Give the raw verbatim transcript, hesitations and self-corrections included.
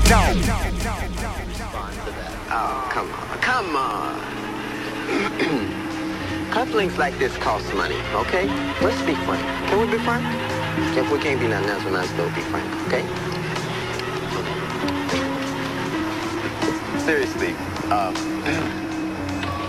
Oh, come on, come on. Cufflinks like this cost money, okay? Let's be frank. Can we be frank? If we can't be nothing else, we might as well be frank, okay? Seriously, um...